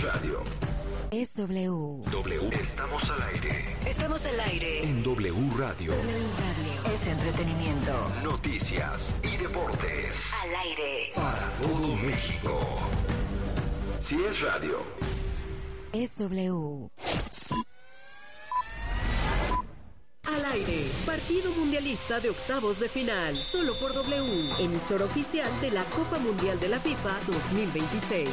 es radio. Es W. W. Estamos al aire. Estamos al aire. En W Radio. W Radio. Es entretenimiento. Noticias y deportes. Al aire. Para todo México. Si es radio. Es W. Al aire, partido mundialista de octavos de final, solo por W, emisora oficial de la Copa Mundial de la FIFA 2026.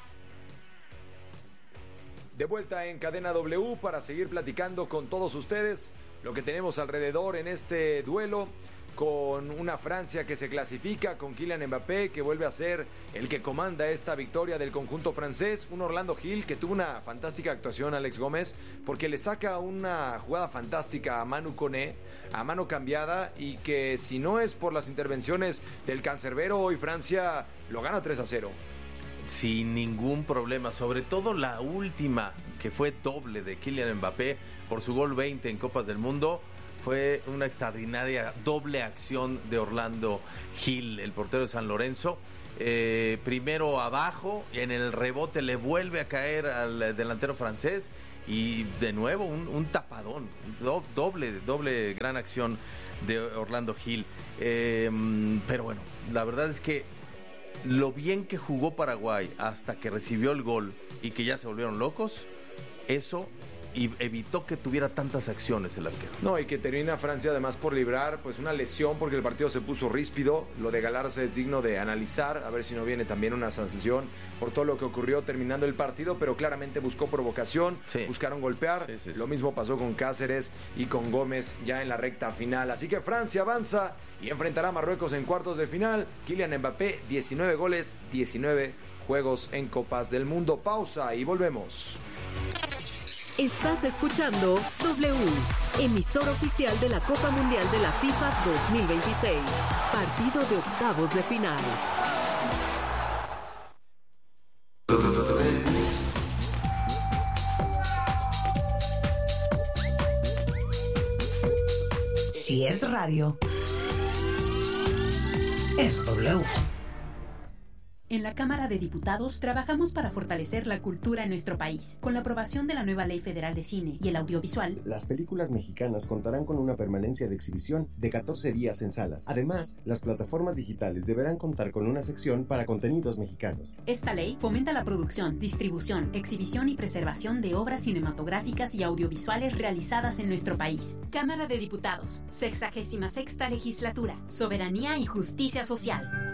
De vuelta en Cadena W para seguir platicando con todos ustedes lo que tenemos alrededor en este duelo, con una Francia que se clasifica, con Kylian Mbappé que vuelve a ser el que comanda esta victoria del conjunto francés, un Orlando Gil que tuvo una fantástica actuación, Alex Gómez, porque le saca una jugada fantástica a Manu Koné, a mano cambiada, y que si no es por las intervenciones del cancerbero, hoy Francia lo gana 3-0. Sin ningún problema, sobre todo la última, que fue doble de Kylian Mbappé por su gol 20 en Copas del Mundo. Fue una extraordinaria doble acción de Orlando Gil, el portero de San Lorenzo. Primero abajo, en el rebote le vuelve a caer al delantero francés y de nuevo un tapadón, doble gran acción de Orlando Gil. Pero bueno, la verdad es que lo bien que jugó Paraguay hasta que recibió el gol y que ya se volvieron locos, eso y evitó que tuviera tantas acciones el arquero. No, y que termina Francia además por librar pues una lesión, porque el partido se puso ríspido. Lo de Galarza es digno de analizar, a ver si no viene también una sanción por todo lo que ocurrió terminando el partido, pero claramente buscó provocación, sí. Buscaron golpear, sí. Lo mismo pasó con Cáceres y con Gómez ya en la recta final. Así que Francia avanza y enfrentará a Marruecos en cuartos de final. Kylian Mbappé, 19 goles, 19 juegos en Copas del Mundo. Pausa y volvemos. Estás escuchando W, emisora oficial de la Copa Mundial de la FIFA 2026, partido de octavos de final. Si es radio, es W. En la Cámara de Diputados trabajamos para fortalecer la cultura en nuestro país. Con la aprobación de la nueva Ley Federal de Cine y el Audiovisual, las películas mexicanas contarán con una permanencia de exhibición de 14 días en salas. Además, las plataformas digitales deberán contar con una sección para contenidos mexicanos. Esta ley fomenta la producción, distribución, exhibición y preservación de obras cinematográficas y audiovisuales realizadas en nuestro país. Cámara de Diputados, 66ª Legislatura, Soberanía y Justicia Social.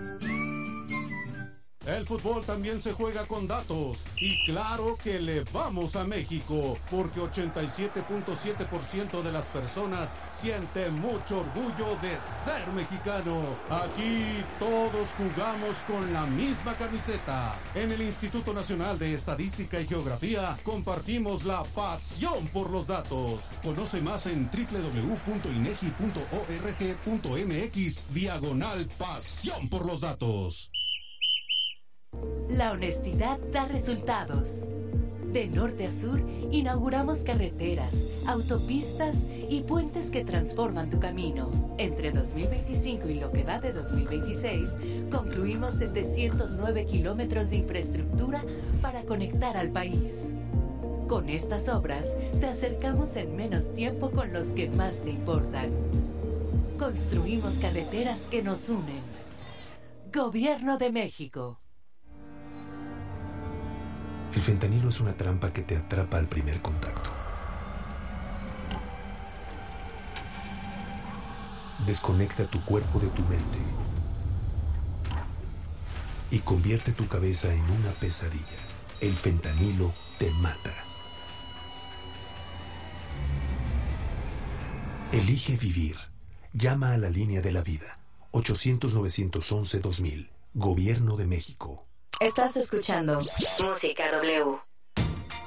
El fútbol también se juega con datos y claro que le vamos a México porque 87.7% de las personas sienten mucho orgullo de ser mexicano. Aquí todos jugamos con la misma camiseta. En el Instituto Nacional de Estadística y Geografía compartimos la pasión por los datos. Conoce más en www.inegi.org.mx/pasión por los datos. La honestidad da resultados. De norte a sur, inauguramos carreteras, autopistas y puentes que transforman tu camino. Entre 2025 y lo que va de 2026, concluimos 709 kilómetros de infraestructura para conectar al país. Con estas obras, te acercamos en menos tiempo con los que más te importan. Construimos carreteras que nos unen. Gobierno de México. El fentanilo es una trampa que te atrapa al primer contacto. Desconecta tu cuerpo de tu mente y convierte tu cabeza en una pesadilla. El fentanilo te mata. Elige vivir. Llama a la línea de la vida. 800-911-2000. Gobierno de México. Estás escuchando Música W.